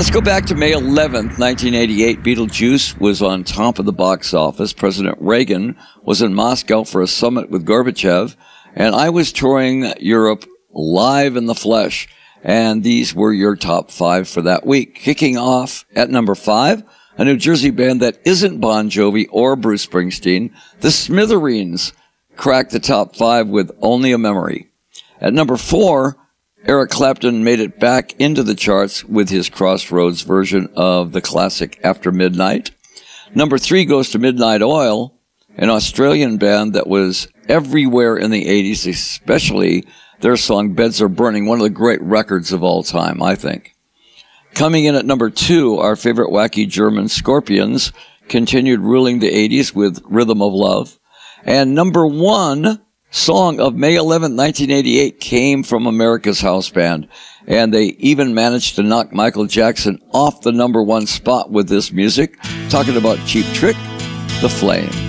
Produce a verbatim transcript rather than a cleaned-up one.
Let's go back to May eleventh, nineteen eighty-eight. Beetlejuice was on top of the box office. President Reagan was in Moscow for a summit with Gorbachev, and I was touring Europe live in the flesh. And these were your top five for that week. Kicking off at number five, a New Jersey band that isn't Bon Jovi or Bruce Springsteen, the Smithereens cracked the top five with Only a Memory. At number four, Eric Clapton made it back into the charts with his Crossroads version of the classic After Midnight. Number three goes to Midnight Oil, an Australian band that was everywhere in the eighties, especially their song Beds Are Burning, one of the great records of all time, I think. Coming in at number two, our favorite wacky German Scorpions continued ruling the eighties with Rhythm of Love. And number one song of May eleventh, nineteen eighty-eight came from America's House Band, and they even managed to knock Michael Jackson off the number one spot with this music. Talking about Cheap Trick, The Flame.